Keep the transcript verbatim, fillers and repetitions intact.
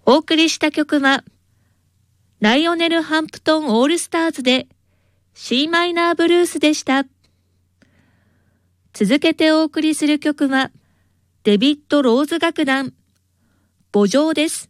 お送りした曲は、ライオネル・ハンプトン・オールスターズで C マイナーブルースでした。続けてお送りする曲は、デビッド・ローズ楽団、慕情です。